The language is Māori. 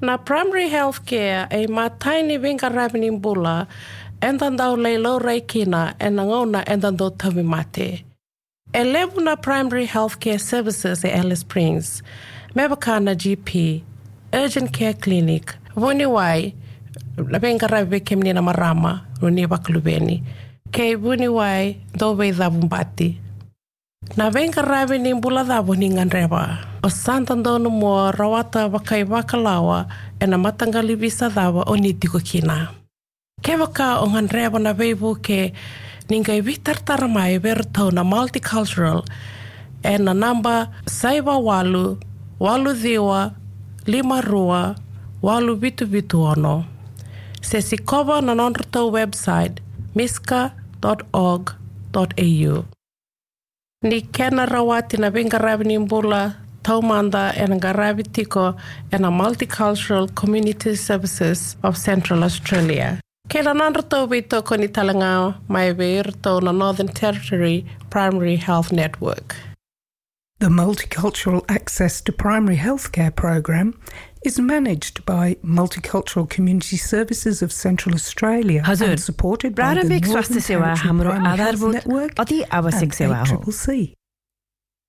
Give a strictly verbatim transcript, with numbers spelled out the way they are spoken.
Na primary health care e mataini vinga rabini bula endandau leilo reikina e nangona endandau tawimate. E levu na primary health care services e Alice Springs, mebakana G P, urgent care clinic, vuni wai, la vinga rabi kemni na marama, runi baklubeni, ke vuni wai do veidha vumbati. Na venga rabi ni bula dhabo ni nganreba. O santandono mo rawata wakai wakalawa e na matangali visa dhabo o ni tiko kina. Ke waka o nganreba na veivu ke ningai vitartara mai vertau na multicultural e na namba saiwa walu, walu dhiwa, lima rua, walu vitu vitu ono. Se si kova na nonrutau website miska dot org dot a u. Ni kena rawati na vinga rabini mbula taumanda e na garabi tiko e na Multicultural Community Services of Central Australia. Kena nanrato vito ko ni talangao mai veirto na Northern Territory Primary Health Network. The Multicultural Access to Primary Healthcare program is managed by Multicultural Community Services of Central Australia and supported by the Northern Territory Primary Health Network and A C C C.